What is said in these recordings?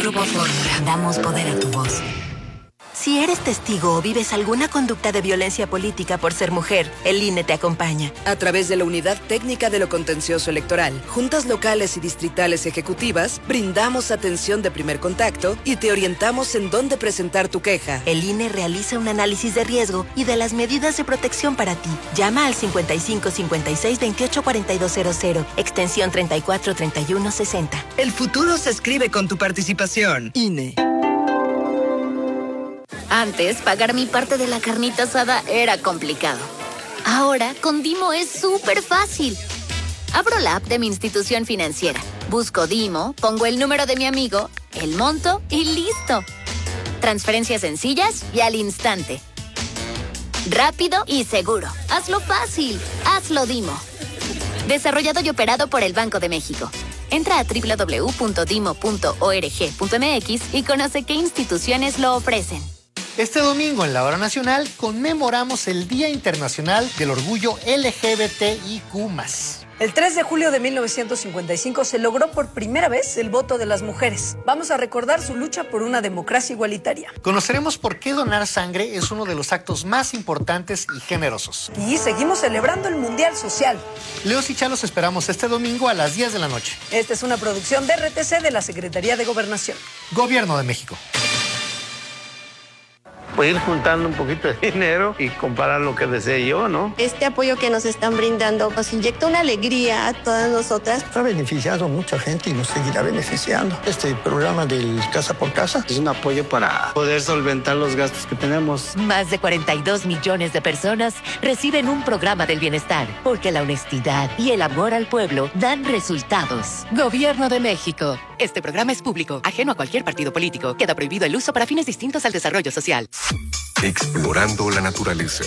Grupo Fórmula. Damos poder a tu voz. Si eres testigo o vives alguna conducta de violencia política por ser mujer, el INE te acompaña. A través de la Unidad Técnica de lo Contencioso Electoral, juntas locales y distritales ejecutivas, brindamos atención de primer contacto y te orientamos en dónde presentar tu queja. El INE realiza un análisis de riesgo y de las medidas de protección para ti. Llama al 55 56 28 4200, extensión 34 31 60. El futuro se escribe con tu participación. INE. Antes, pagar mi parte de la carnita asada era complicado. Ahora, con Dimo es súper fácil. Abro la app de mi institución financiera, busco Dimo, pongo el número de mi amigo, el monto y ¡listo! Transferencias sencillas y al instante. Rápido y seguro. Hazlo fácil. Hazlo Dimo. Desarrollado y operado por el Banco de México. Entra a www.dimo.org.mx y conoce qué instituciones lo ofrecen. Este domingo en la Hora Nacional conmemoramos el Día Internacional del Orgullo LGBTIQ+. El 3 de julio de 1955 se logró por primera vez el voto de las mujeres. Vamos a recordar su lucha por una democracia igualitaria. Conoceremos por qué donar sangre es uno de los actos más importantes y generosos. Y seguimos celebrando el Mundial Social. Leos y Chalos esperamos este domingo a las 10 de la noche. Esta es una producción de RTC de la Secretaría de Gobernación. Gobierno de México. Pues ir juntando un poquito de dinero y comparar lo que desee yo, ¿no? Este apoyo que nos están brindando nos inyecta una alegría a todas nosotras. Ha beneficiado a mucha gente y nos seguirá beneficiando. Este programa del Casa por Casa es un apoyo para poder solventar los gastos que tenemos. Más de 42 millones de personas reciben un programa del bienestar, porque la honestidad y el amor al pueblo dan resultados. Gobierno de México. Este programa es público, ajeno a cualquier partido político. Queda prohibido el uso para fines distintos al desarrollo social. Explorando la naturaleza.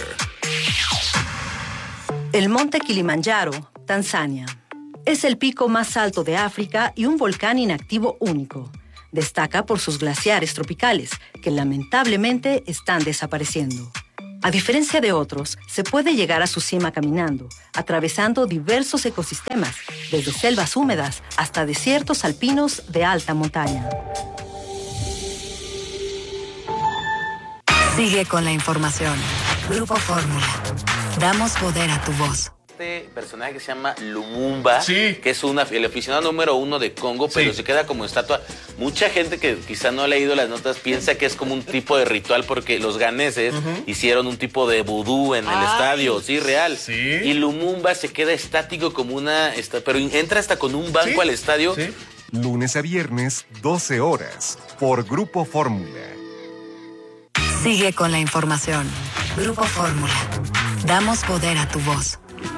El monte Kilimanjaro, Tanzania. Es el pico más alto de África y un volcán inactivo único. Destaca por sus glaciares tropicales, que lamentablemente están desapareciendo. A diferencia de otros, se puede llegar a su cima caminando, atravesando diversos ecosistemas, desde selvas húmedas hasta desiertos alpinos de alta montaña. Sigue con la información. Grupo Fórmula. Damos poder a tu voz. Este personaje que se llama Lumumba, que es el aficionado número 1 de Congo, pero se queda como estatua. Mucha gente que quizá no ha leído las notas piensa que es como un tipo de ritual porque los ganeses hicieron un tipo de vudú en el estadio, real. Y Lumumba se queda estático como pero entra hasta con un banco al estadio. Lunes a viernes, 12 horas, por Grupo Fórmula. Sigue con la información. Grupo Fórmula. Damos poder a tu voz.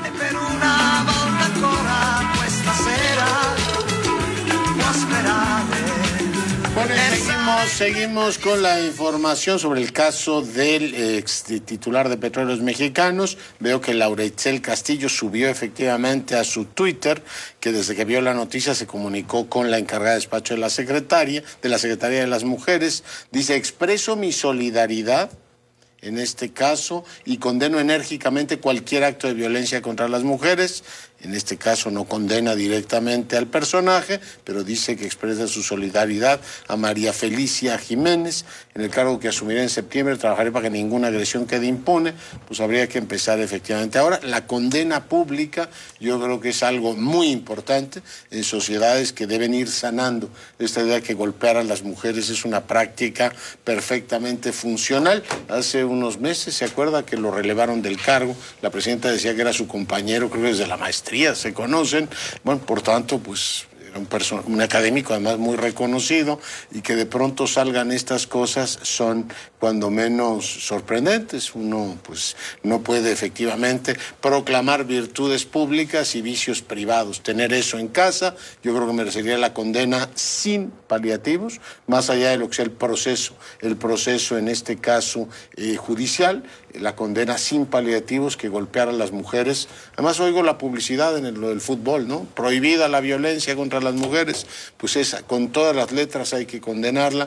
Bueno, seguimos con la información sobre el caso del ex titular de Petróleos Mexicanos. Veo que Laura Itzel Castillo subió efectivamente a su Twitter que desde que vio la noticia se comunicó con la encargada de despacho de la Secretaría de las Mujeres. Dice: expreso mi solidaridad en este caso y condeno enérgicamente cualquier acto de violencia contra las mujeres. En este caso no condena directamente al personaje, pero dice que expresa su solidaridad a María Felicia Jiménez. En el cargo que asumiré en septiembre trabajaré para que ninguna agresión quede impune. Pues habría que empezar efectivamente. Ahora, la condena pública yo creo que es algo muy importante en sociedades que deben ir sanando. Esta idea de que golpear a las mujeres es una práctica perfectamente funcional. Hace unos meses, ¿se acuerda que lo relevaron del cargo? La presidenta decía que era su compañero, creo que desde la maestría se conocen. Bueno, por tanto, pues era un académico además muy reconocido, y que de pronto salgan estas cosas son cuando menos sorprendentes. Uno pues no puede efectivamente proclamar virtudes públicas y vicios privados. Tener eso en casa, yo creo que merecería la condena sin paliativos, más allá de lo que sea el proceso en este caso judicial, la condena sin paliativos, que golpear a las mujeres. Además oigo la publicidad en lo del fútbol, ¿no? Prohibida la violencia contra las mujeres, pues esa, con todas las letras hay que condenarla.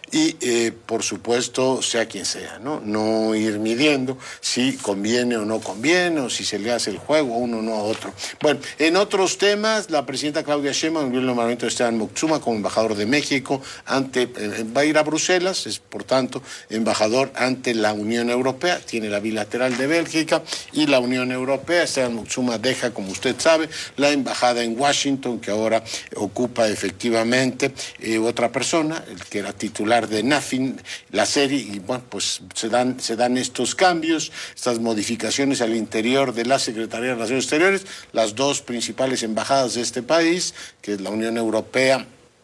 y, por supuesto, sea quien sea, ¿no? No ir midiendo si conviene o no conviene, o si se le hace el juego a uno o no a otro. Bueno, en otros temas, la presidenta Claudia Sheinbaum envió el nombramiento de Esteban Moctezuma como embajador de México va a ir a Bruselas, es por tanto embajador ante la Unión Europea, tiene la bilateral de Bélgica y la Unión Europea. Esteban Moctezuma deja, como usted sabe, la embajada en Washington, que ahora ocupa efectivamente otra persona, el que era titular de NAFIN, la serie, y bueno, pues se dan estos cambios, estas modificaciones al interior de la Secretaría de Relaciones Exteriores. Las dos principales embajadas de este país, que es la Unión Europea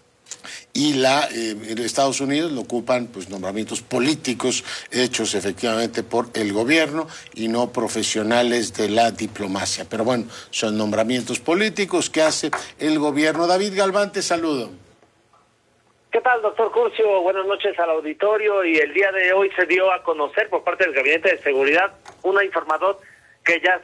y Estados Unidos, lo ocupan pues nombramientos políticos hechos efectivamente por el gobierno y no profesionales de la diplomacia. Pero bueno, son nombramientos políticos que hace el gobierno. David Galván, te saludo. ¿Qué tal, doctor Curcio? Buenas noches al auditorio. Y el día de hoy se dio a conocer por parte del Gabinete de Seguridad una información que ya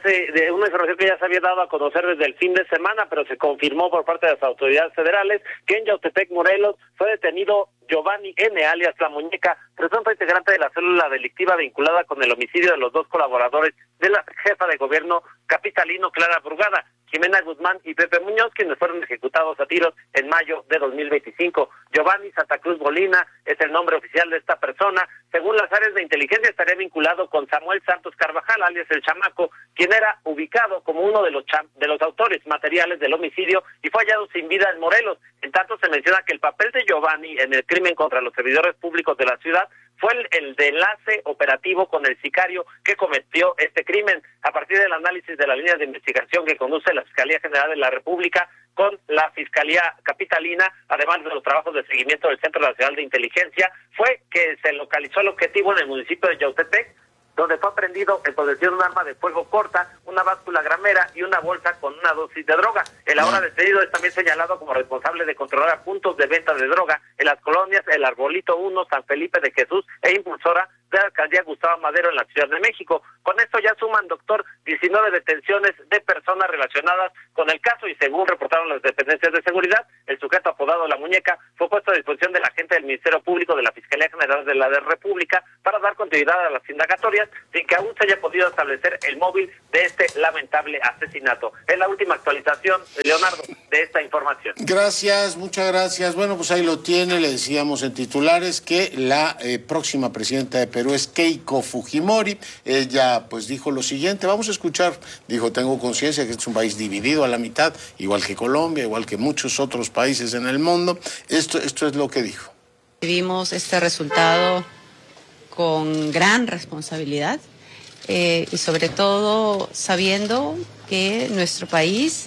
se había dado a conocer desde el fin de semana, pero se confirmó por parte de las autoridades federales que en Yautepec, Morelos, fue detenido Giovanni N., alias La Muñeca, presunto integrante de la célula delictiva vinculada con el homicidio de los dos colaboradores de la jefa de gobierno capitalino, Clara Brugada, Jimena Guzmán y Pepe Muñoz, quienes fueron ejecutados a tiros en mayo de 2025. Giovanni Santa Cruz Molina es el nombre oficial de esta persona. Según las áreas de inteligencia, estaría vinculado con Samuel Santos Carvajal, alias El Chamaco, quien era ubicado como uno de los autores materiales del homicidio y fue hallado sin vida en Morelos. En tanto, se menciona que el papel de Giovanni en el crimen contra los servidores públicos de la ciudad fue el de enlace operativo con el sicario que cometió este crimen. A partir del análisis de las líneas de investigación que conduce la Fiscalía General de la República con la Fiscalía Capitalina, además de los trabajos de seguimiento del Centro Nacional de Inteligencia, fue que se localizó el objetivo en el municipio de Yautepec, donde fue aprendido en posesión de un arma de fuego corta, una báscula gramera y una bolsa con una dosis de droga. El ahora detenido es también señalado como responsable de controlar puntos de venta de droga en las colonias El Arbolito 1, San Felipe de Jesús e impulsora de la alcaldía Gustavo Madero en la Ciudad de México. Con esto ya suman, doctor, 19 detenciones de personas relacionadas con el caso y según reportaron las dependencias de seguridad, el sujeto apodado La Muñeca fue puesto a disposición de la agente del Ministerio Público de la Fiscalía General de la República para dar continuidad a las indagatorias sin que aún se haya podido establecer el móvil de este lamentable asesinato. Es la última actualización, Leonardo, de esta información. Gracias, muchas gracias. Bueno, pues ahí lo tiene, le decíamos en titulares que la próxima presidenta de Perú es Keiko Fujimori. Ella pues dijo lo siguiente, vamos a escuchar, dijo, tengo conciencia que este es un país dividido a la mitad, igual que Colombia, igual que muchos otros países en el mundo. Esto es lo que dijo. Vimos este resultado con gran responsabilidad y sobre todo sabiendo que nuestro país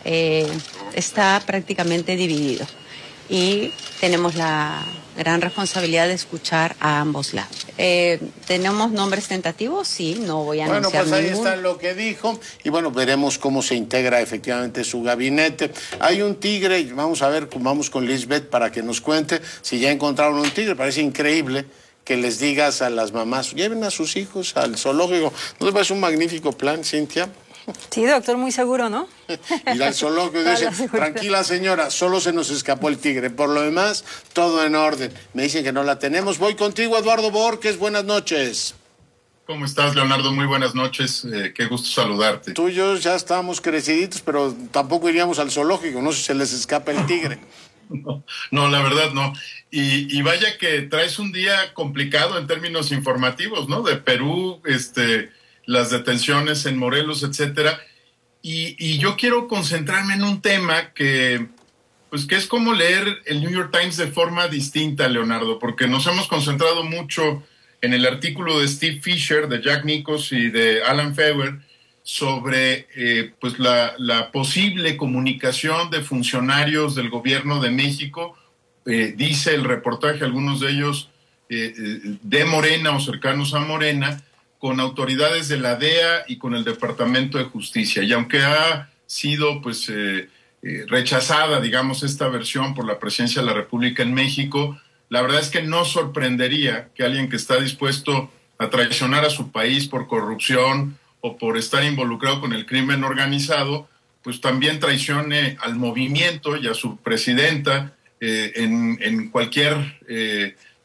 está prácticamente dividido y tenemos la gran responsabilidad de escuchar a ambos lados. ¿Tenemos nombres tentativos? Sí, no voy a anunciar pues ahí ninguno. está lo que dijo y bueno, veremos cómo se integra efectivamente su gabinete. Hay un tigre, vamos a ver, vamos con Lisbeth para que nos cuente si ya encontraron un tigre. Parece increíble que les digas a las mamás, lleven a sus hijos al zoológico. ¿No te parece un magnífico plan, Cintia? Sí, doctor, muy seguro, ¿no? Ir al zoológico y dice, tranquila señora, solo se nos escapó el tigre. Por lo demás, todo en orden. Me dicen que no la tenemos. Voy contigo, Eduardo Borges. Buenas noches. ¿Cómo estás, Leonardo? Muy buenas noches. Qué gusto saludarte. Tú y yo ya estábamos creciditos, pero tampoco iríamos al zoológico. No sé si se les escapa el tigre. No, la verdad no. Y vaya que traes un día complicado en términos informativos, ¿no? De Perú, las detenciones en Morelos, etcétera. Y yo quiero concentrarme en un tema que es como leer el New York Times de forma distinta, Leonardo, porque nos hemos concentrado mucho en el artículo de Steve Fisher, de Jack Nicos y de Alan Feuer sobre la posible comunicación de funcionarios del gobierno de México, dice el reportaje, algunos de ellos de Morena o cercanos a Morena, con autoridades de la DEA y con el Departamento de Justicia. Y aunque ha sido rechazada, digamos, esta versión por la Presidencia de la República en México, la verdad es que no sorprendería que alguien que está dispuesto a traicionar a su país por corrupción o por estar involucrado con el crimen organizado, pues también traicione al movimiento y a su presidenta en cualquier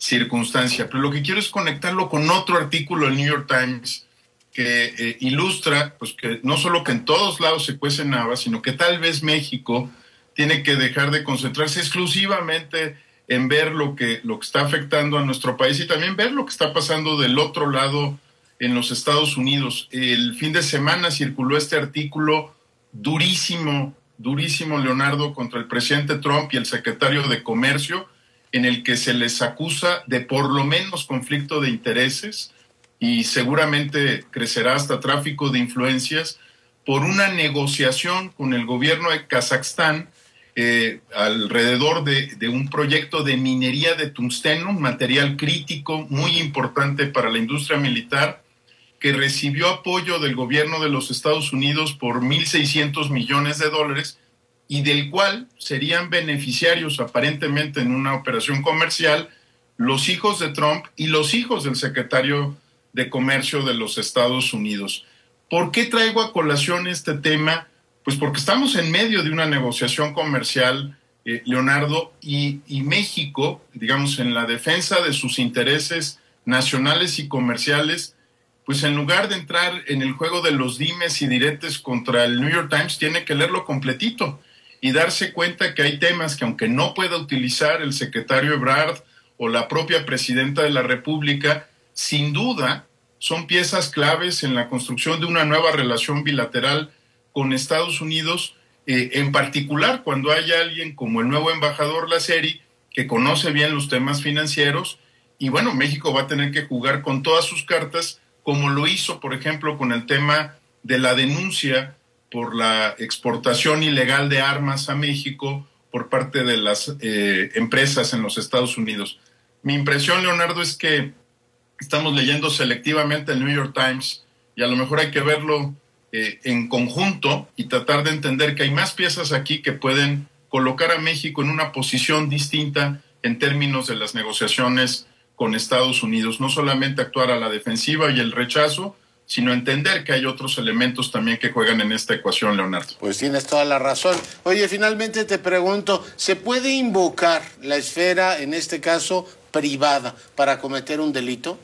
circunstancia. Pero lo que quiero es conectarlo con otro artículo del New York Times que ilustra pues que no solo que en todos lados se cuecen habas, sino que tal vez México tiene que dejar de concentrarse exclusivamente en ver lo que está afectando a nuestro país y también ver lo que está pasando del otro lado en los Estados Unidos. El fin de semana circuló este artículo durísimo, Leonardo, contra el presidente Trump y el secretario de Comercio, en el que se les acusa de por lo menos conflicto de intereses y seguramente crecerá hasta tráfico de influencias por una negociación con el gobierno de Kazajstán alrededor de un proyecto de minería de tungsteno, un material crítico muy importante para la industria militar, que recibió apoyo del gobierno de los Estados Unidos por $1,600 millones y del cual serían beneficiarios aparentemente en una operación comercial los hijos de Trump y los hijos del secretario de Comercio de los Estados Unidos. ¿Por qué traigo a colación este tema? Pues porque estamos en medio de una negociación comercial, Leonardo, y México, digamos, en la defensa de sus intereses nacionales y comerciales, pues en lugar de entrar en el juego de los dimes y diretes contra el New York Times, tiene que leerlo completito y darse cuenta que hay temas que aunque no pueda utilizar el secretario Ebrard o la propia presidenta de la República, sin duda son piezas claves en la construcción de una nueva relación bilateral con Estados Unidos, en particular cuando haya alguien como el nuevo embajador Laceri, que conoce bien los temas financieros, y bueno, México va a tener que jugar con todas sus cartas, como lo hizo, por ejemplo, con el tema de la denuncia por la exportación ilegal de armas a México por parte de las empresas en los Estados Unidos. Mi impresión, Leonardo, es que estamos leyendo selectivamente el New York Times y a lo mejor hay que verlo en conjunto y tratar de entender que hay más piezas aquí que pueden colocar a México en una posición distinta en términos de las negociaciones con Estados Unidos, no solamente actuar a la defensiva y el rechazo, sino entender que hay otros elementos también que juegan en esta ecuación, Leonardo. Pues tienes toda la razón. Oye, finalmente te pregunto, ¿se puede invocar la esfera, en este caso, privada, para cometer un delito?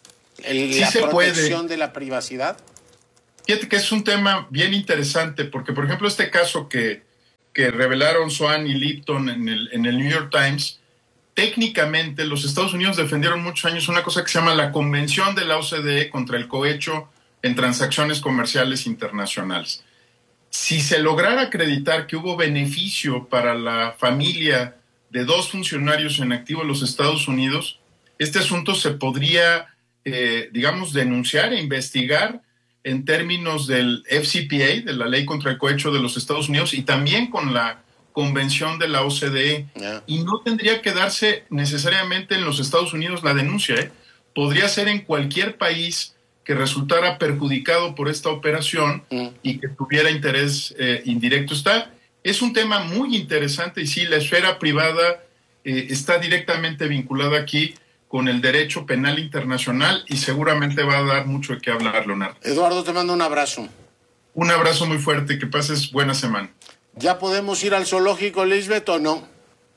Sí, la se protección puede. De la privacidad. Fíjate que es un tema bien interesante, porque, por ejemplo, este caso que revelaron Swan y Lipton en el New York Times, técnicamente los Estados Unidos defendieron muchos años una cosa que se llama la Convención de la OCDE contra el cohecho en transacciones comerciales internacionales. Si se lograra acreditar que hubo beneficio para la familia de 2 funcionarios en activo de los Estados Unidos, este asunto se podría, denunciar e investigar en términos del FCPA, de la Ley contra el Cohecho de los Estados Unidos, y también con la Convención de la OCDE. Y no tendría que darse necesariamente en los Estados Unidos la denuncia, Podría ser en cualquier país que resultara perjudicado por esta operación y que tuviera interés indirecto. Es un tema muy interesante y sí, la esfera privada está directamente vinculada aquí con el derecho penal internacional y seguramente va a dar mucho de qué hablar, Leonardo. Eduardo, te mando un abrazo. Un abrazo muy fuerte, que pases buena semana. ¿Ya podemos ir al zoológico, Lisbeth, o no?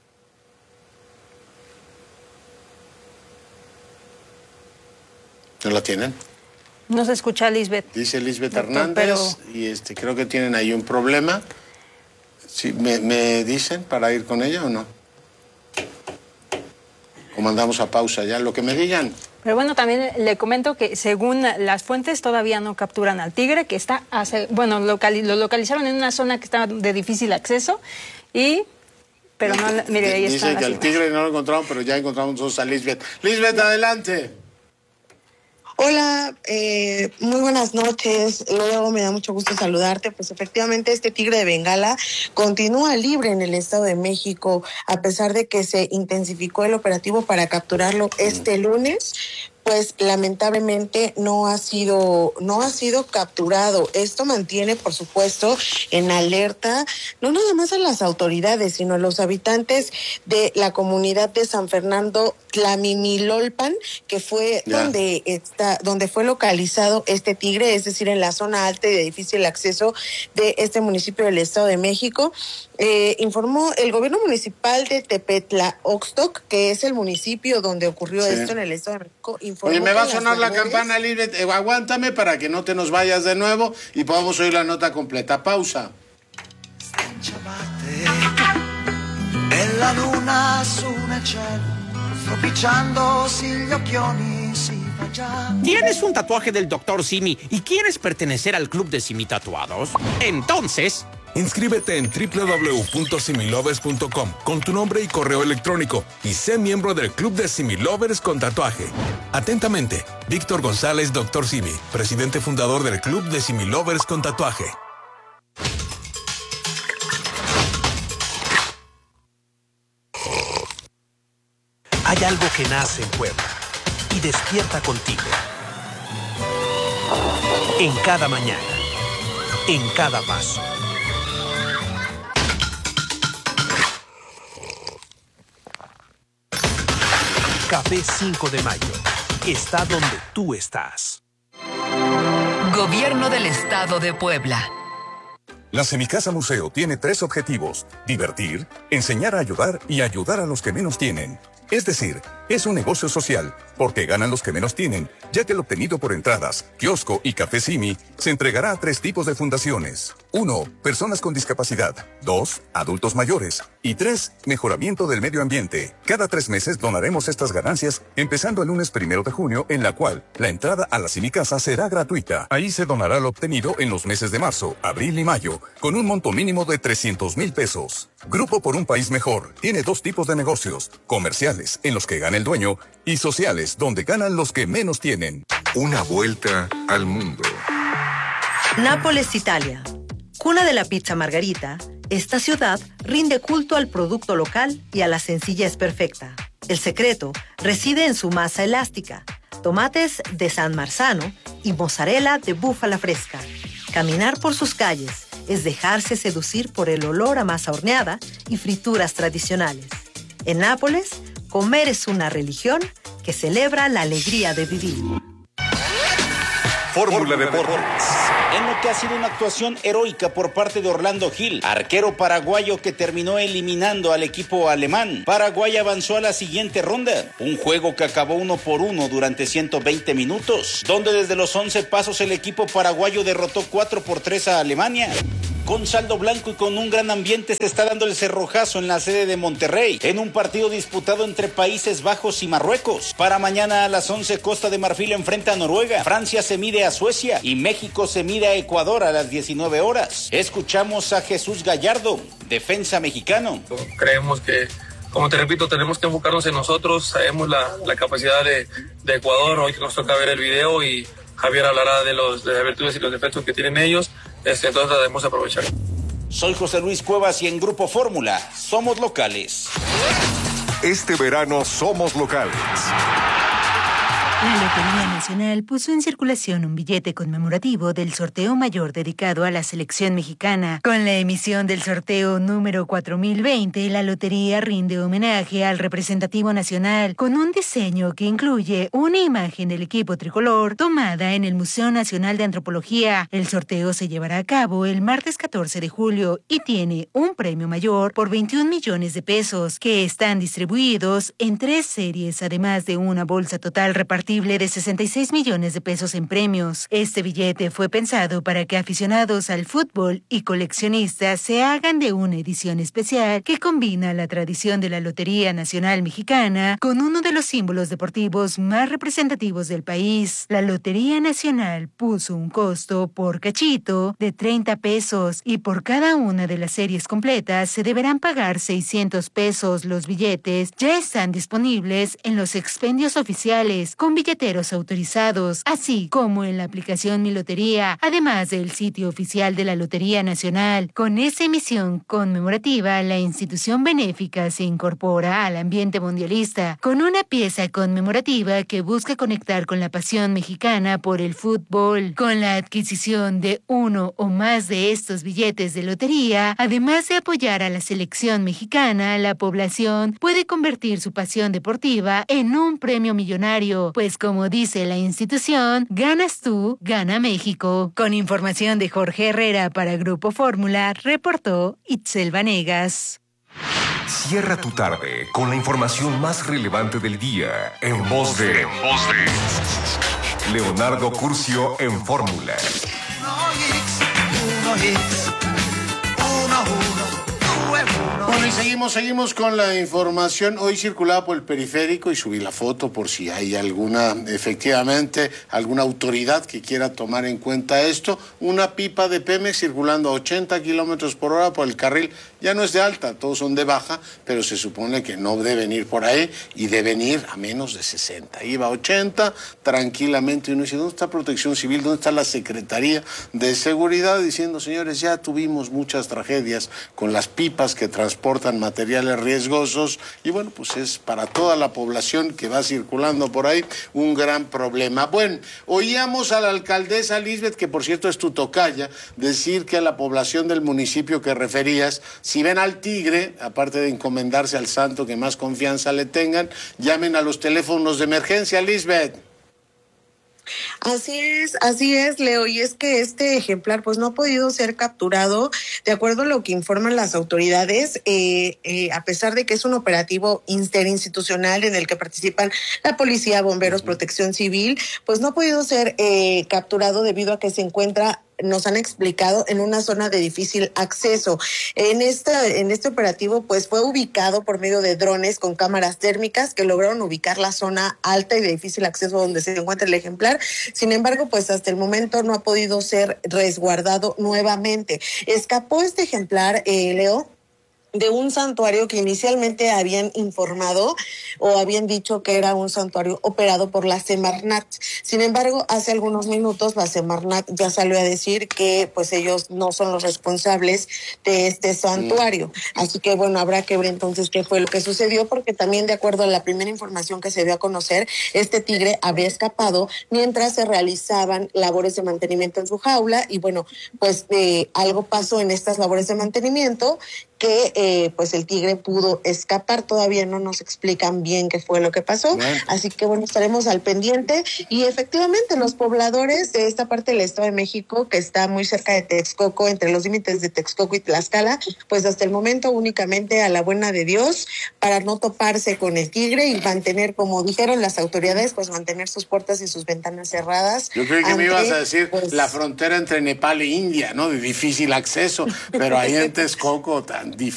¿No la tienen? No se escucha a Lisbeth. Dice Lisbeth Doctor, Hernández, y creo que tienen ahí un problema. Sí, ¿me dicen para ir con ella o no? O mandamos a pausa ya, lo que me digan. Pero bueno, también le comento que según las fuentes todavía no capturan al tigre, que está, lo localizaron en una zona que está de difícil acceso pero no, mire, ahí está. Dice que al tigre no lo encontraron, pero ya encontramos a Lisbeth. Lisbeth, adelante. Hola, muy buenas noches. Luego me da mucho gusto saludarte. Pues efectivamente este tigre de Bengala continúa libre en el Estado de México, a pesar de que se intensificó el operativo para capturarlo este lunes pues lamentablemente no ha sido capturado. Esto mantiene, por supuesto, en alerta no nada más a las autoridades, sino a los habitantes de la comunidad de San Fernando Tlamimilolpan, que fue donde fue localizado este tigre, es decir, en la zona alta y de difícil acceso de este municipio del Estado de México. Informó el gobierno municipal de Tepetla-Oxtoc, que es el municipio donde ocurrió esto en el Estado de México. Oye, me va a sonar la campana, Lisbeth. Aguántame para que no te nos vayas de nuevo y podamos oír la nota completa. Pausa. Nella luna su nel cielo, stropicciandosi gli occhioni si fa già. ¿Tienes un tatuaje del Dr. Simi y quieres pertenecer al club de Simi Tatuados? Entonces, inscríbete en www.similovers.com con tu nombre y correo electrónico y sé miembro del club de Similovers con tatuaje. Atentamente, Víctor González, Dr. Simi, presidente fundador del club de Similovers con tatuaje. Hay algo que nace en Puebla y despierta contigo. En cada mañana, en cada paso. Café 5 de Mayo. Está donde tú estás. Gobierno del Estado de Puebla. La Semicasa Museo tiene 3 objetivos: divertir, enseñar a ayudar y ayudar a los que menos tienen. Es decir, es un negocio social, porque ganan los que menos tienen, ya que el obtenido por entradas, kiosco y café Simi se entregará a 3 tipos de fundaciones. 1. Personas con discapacidad. 2. Adultos mayores. Y 3. Mejoramiento del medio ambiente. Cada 3 meses donaremos estas ganancias, empezando el lunes 1 de junio, en la cual la entrada a la Semicasa será gratuita. Ahí se donará lo obtenido en los meses de marzo, abril y mayo, con un monto mínimo de 300,000 pesos. Grupo por un País Mejor tiene 2 tipos de negocios: comerciales, en los que gana el dueño, y sociales, donde ganan los que menos tienen. Una vuelta al mundo. Nápoles, Italia. Cuna de la pizza margarita, esta ciudad rinde culto al producto local y a la sencillez perfecta. El secreto reside en su masa elástica, tomates de San Marzano y mozzarella de búfala fresca. Caminar por sus calles es dejarse seducir por el olor a masa horneada y frituras tradicionales. En Nápoles, comer es una religión que celebra la alegría de vivir. Fórmula Deportes. En lo que ha sido una actuación heroica por parte de Orlando Gil, arquero paraguayo que terminó eliminando al equipo alemán. Paraguay avanzó a la siguiente ronda, un juego que acabó 1-1 durante 120 minutos, donde desde los 11 pasos el equipo paraguayo derrotó 4-3 a Alemania. Con saldo blanco y con un gran ambiente se está dando el cerrojazo en la sede de Monterrey, en un partido disputado entre Países Bajos y Marruecos. Para mañana a las 11, Costa de Marfil enfrenta a Noruega, Francia se mide a Suecia y México se mide a Ecuador a las 19 horas. Escuchamos a Jesús Gallardo, defensa mexicano. Creemos que, como te repito, tenemos que enfocarnos en nosotros. Sabemos la capacidad de Ecuador. Hoy nos toca ver el video y Javier hablará de las virtudes y los defectos que tienen ellos. Entonces debemos aprovechar. Soy José Luis Cuevas y en Grupo Fórmula somos locales. Este verano somos locales. La Lotería Nacional puso en circulación un billete conmemorativo del sorteo mayor dedicado a la selección mexicana. Con la emisión del sorteo número 4020, la lotería rinde homenaje al representativo nacional con un diseño que incluye una imagen del equipo tricolor tomada en el Museo Nacional de Antropología. El sorteo se llevará a cabo el martes 14 de julio y tiene un premio mayor por 21 millones de pesos que están distribuidos en 3 series, además de una bolsa total repartida de 66 millones de pesos en premios. Este billete fue pensado para que aficionados al fútbol y coleccionistas se hagan de una edición especial que combina la tradición de la Lotería Nacional Mexicana con uno de los símbolos deportivos más representativos del país. La Lotería Nacional puso un costo por cachito de 30 pesos y por cada una de las series completas se deberán pagar 600 pesos. Los billetes ya están disponibles en los expendios oficiales con billeteros autorizados, así como en la aplicación Mi Lotería, además del sitio oficial de la Lotería Nacional. Con esa emisión conmemorativa, la institución benéfica se incorpora al ambiente mundialista con una pieza conmemorativa que busca conectar con la pasión mexicana por el fútbol. Con la adquisición de uno o más de estos billetes de lotería, además de apoyar a la selección mexicana, la población puede convertir su pasión deportiva en un premio millonario, pues como dice la institución, ganas tú, gana México. Con información de Jorge Herrera para Grupo Fórmula, reportó Itzel Vanegas. Cierra tu tarde con la información más relevante del día en voz de Leonardo Curcio en Fórmula. Bueno, y seguimos con la información. Hoy circulaba por el periférico y subí la foto por si hay alguna autoridad que quiera tomar en cuenta esto. Una pipa de Pemex circulando a 80 kilómetros por hora por el carril. Ya no es de alta, todos son de baja, pero se supone que no deben ir por ahí y deben ir a menos de 60. Iba a 80 tranquilamente y uno dice, ¿dónde está Protección Civil? ¿Dónde está la Secretaría de Seguridad? Diciendo, señores, ya tuvimos muchas tragedias con las pipas que transportan materiales riesgosos y bueno, pues es para toda la población que va circulando por ahí un gran problema. Bueno, oíamos a la alcaldesa Lisbeth, que por cierto es tu tocaya, decir que a la población del municipio que referías, si ven al tigre, aparte de encomendarse al santo que más confianza le tengan, llamen a los teléfonos de emergencia, Lisbeth. Así es, Leo, y es que este ejemplar pues no ha podido ser capturado, de acuerdo a lo que informan las autoridades, a pesar de que es un operativo interinstitucional en el que participan la policía, bomberos, protección civil, pues no ha podido ser capturado debido a que se encuentra, nos han explicado, en una zona de difícil acceso. En este operativo pues fue ubicado por medio de drones con cámaras térmicas que lograron ubicar la zona alta y de difícil acceso donde se encuentra el ejemplar. Sin embargo, pues hasta el momento no ha podido ser resguardado nuevamente. Escapó este ejemplar, Leo, de un santuario que inicialmente habían informado o habían dicho que era un santuario operado por la Semarnat. Sin embargo, hace algunos minutos la Semarnat ya salió a decir que pues ellos no son los responsables de este santuario. Así que bueno, habrá que ver entonces qué fue lo que sucedió, porque también de acuerdo a la primera información que se dio a conocer, este tigre habría escapado mientras se realizaban labores de mantenimiento en su jaula y bueno, pues algo pasó en estas labores de mantenimiento que pues el tigre pudo escapar. Todavía no nos explican bien qué fue lo que pasó, así que bueno, estaremos al pendiente. Y efectivamente los pobladores de esta parte del Estado de México, que está muy cerca de Texcoco, entre los límites de Texcoco y Tlaxcala, pues hasta el momento únicamente a la buena de Dios para no toparse con el tigre y mantener, como dijeron las autoridades, pues mantener sus puertas y sus ventanas cerradas. Yo creo que me ibas a decir pues, la frontera entre Nepal e India, ¿no? De difícil acceso, pero ahí en Texcoco tan difícil.